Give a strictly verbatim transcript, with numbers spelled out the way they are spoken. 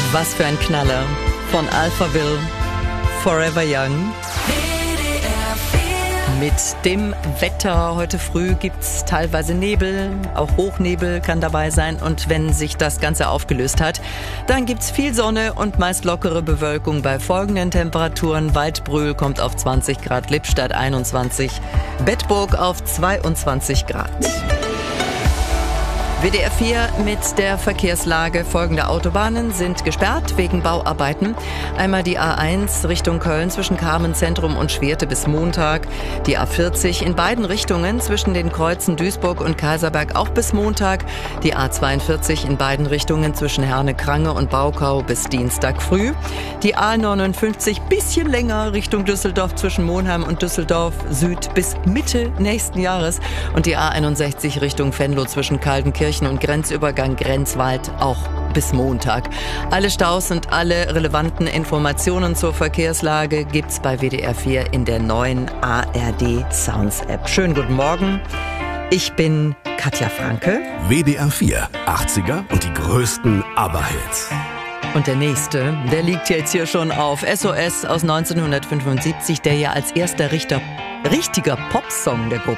Was für ein Knaller von Alphaville, Forever Young. Mit dem Wetter heute früh gibt's teilweise Nebel, auch Hochnebel kann dabei sein. Und wenn sich das Ganze aufgelöst hat, dann gibt's viel Sonne und meist lockere Bewölkung bei folgenden Temperaturen. Waldbröl kommt auf zwanzig Grad, Lippstadt einundzwanzig, Bedburg auf zweiundzwanzig Grad. W D R vier mit der Verkehrslage. Folgende Autobahnen sind gesperrt wegen Bauarbeiten. Einmal die A eins Richtung Köln zwischen Carmen-Zentrum und Schwerte bis Montag. Die A vierzig in beiden Richtungen zwischen den Kreuzen Duisburg und Kaiserberg auch bis Montag. Die A zweiundvierzig in beiden Richtungen zwischen Herne-Krange und Baukau bis Dienstag früh. Die A neunundfünfzig bisschen länger Richtung Düsseldorf zwischen Monheim und Düsseldorf Süd bis Mitte nächsten Jahres. Und die A einundsechzig Richtung Venlo zwischen Kaltenkirchen und Grenzübergang Grenzwald auch bis Montag. Alle Staus und alle relevanten Informationen zur Verkehrslage gibt's bei W D R vier in der neuen A R D Sounds App. Schönen guten Morgen. Ich bin Katja Franke. W D R vier, achtziger und die größten ABBA-Hits. Und der nächste, der liegt jetzt hier schon auf. S O S aus neunzehnhundertfünfundsiebzig, der ja als erster Richter richtiger Popsong der Gruppe